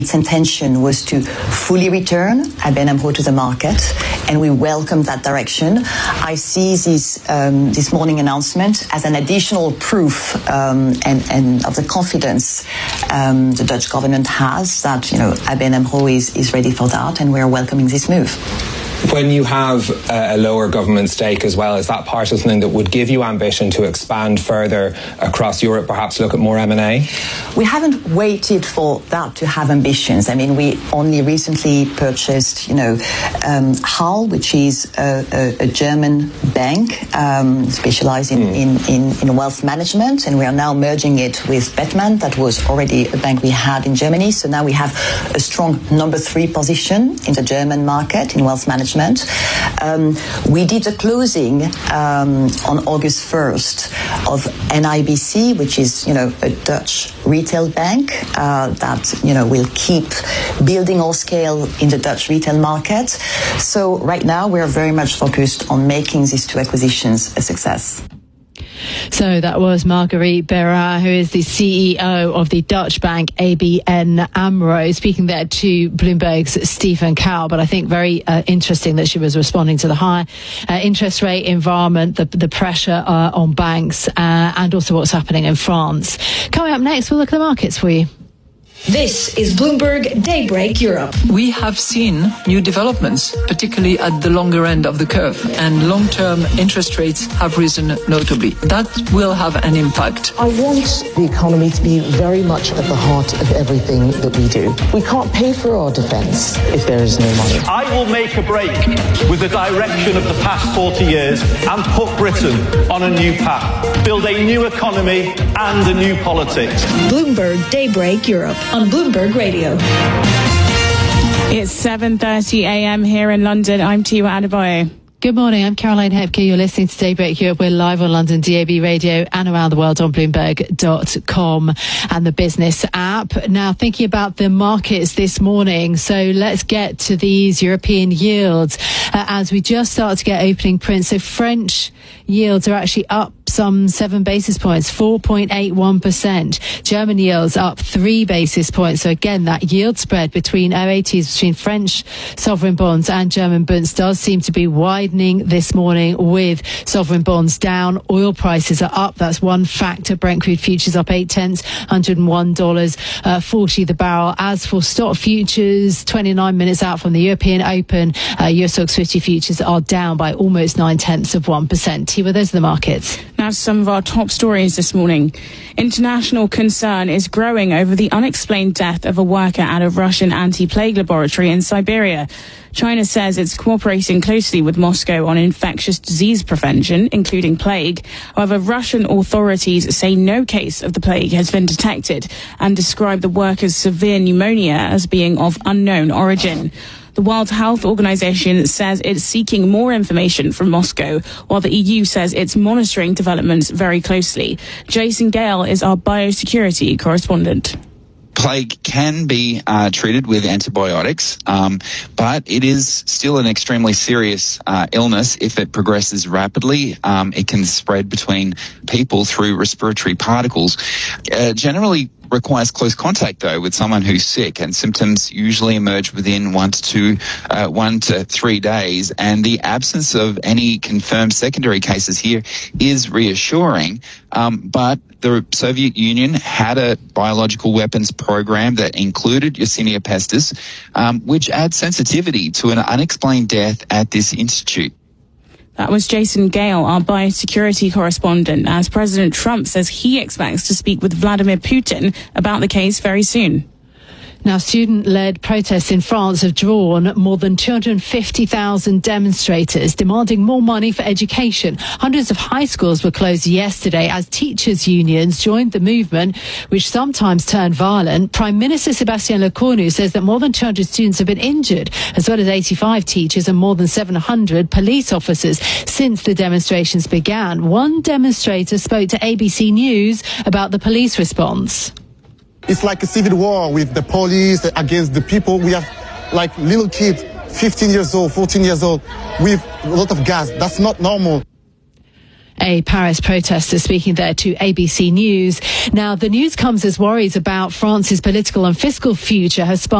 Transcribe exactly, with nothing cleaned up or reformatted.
Its intention was to fully return A B N AMRO to the market, and we welcome that direction. I see this um, this morning announcement as an additional proof um, and, and of the confidence um, the Dutch government has that, you know, A B N AMRO is, is ready for that, and we're welcoming this move. When you have a lower government stake as well, is that part of something that would give you ambition to expand further across Europe, perhaps look at more M and A? We haven't waited for that to have ambitions. I mean, we only recently purchased, you know, um, Hall, which is a, a, a German bank um, specialized in, mm. in, in, in wealth management, and we are now merging it with Bettman. That was already a bank we had in Germany. So now we have a strong number three position in the German market in wealth management. Um, we did a closing um, on August first of N I B C, which is, you know, a Dutch retail bank uh, that, you know, will keep building our scale in the Dutch retail market. So right now we're very much focused on making these two acquisitions a success. So that was Marguerite Bérard, who is the C E O of the Dutch bank A B N AMRO, speaking there to Bloomberg's Stephen Cow. But I think very uh, interesting that she was responding to the high uh, interest rate environment, the, the pressure uh, on banks, uh, and also what's happening in France. Coming up next, we'll look at the markets for you. This is Bloomberg Daybreak Europe. We have seen new developments, particularly at the longer end of the curve, and long-term interest rates have risen notably. That will have an impact. I want the economy to be very much at the heart of everything that we do. We can't pay for our defence if there is no money. I will make a break with the direction of the past forty years and put Britain on a new path, build a new economy and a new politics. Bloomberg Daybreak Europe on Bloomberg Radio. It's seven thirty a.m. here in London. I'm Tiwa Adebayo. Good morning, I'm Caroline Hepke. You're listening to Daybreak Europe. We're live on London D A B Radio and around the world on Bloomberg dot com and the business app. Now, thinking about the markets this morning, so let's get to these European yields uh, as we just start to get opening prints. So French yields are actually up some seven basis points, four point eight one percent. German yields up three basis points. So again, that yield spread between O A Ts, between French sovereign bonds and German bonds, does seem to be widening this morning, with sovereign bonds down. Oil prices are up. That's one factor. Brent crude futures up eight tenths, one hundred one dollars forty the barrel. As for stock futures, twenty-nine minutes out from the European Open, uh, Euro Stoxx fifty futures are down by almost nine tenths of one percent. Tiwa, those are the markets. Now, some of our top stories this morning. International concern is growing over the unexplained death of a worker at a Russian anti-plague laboratory in Siberia. China says it's cooperating closely with Moscow on infectious disease prevention, including plague. However, Russian authorities say no case of the plague has been detected and describe the worker's severe pneumonia as being of unknown origin. The World Health Organization says it's seeking more information from Moscow, while the E U says it's monitoring developments very closely. Jason Gale is our biosecurity correspondent. Plague can be uh, treated with antibiotics, um, but it is still an extremely serious uh, illness. If it progresses rapidly, um, it can spread between people through respiratory particles. Uh, generally requires close contact, though, with someone who's sick, and symptoms usually emerge within one to two, uh, one to three days. And the absence of any confirmed secondary cases here is reassuring. Um, but the Soviet Union had a biological weapons program that included Yersinia pestis, um, which adds sensitivity to an unexplained death at this institute. That was Jason Gale, our biosecurity correspondent, as President Trump says he expects to speak with Vladimir Putin about the case very soon. Now, student-led protests in France have drawn more than two hundred fifty thousand demonstrators demanding more money for education. Hundreds of high schools were closed yesterday as teachers' unions joined the movement, which sometimes turned violent. Prime Minister Sébastien Lecornu says that more than two hundred students have been injured, as well as eighty-five teachers and more than seven hundred police officers since the demonstrations began. One demonstrator spoke to A B C News about the police response. It's like a civil war with the police against the people. We have like little kids, fifteen years old, fourteen years old, with a lot of gas. That's not normal. A Paris protester speaking there to A B C News. Now, the news comes as worries about France's political and fiscal future has sparked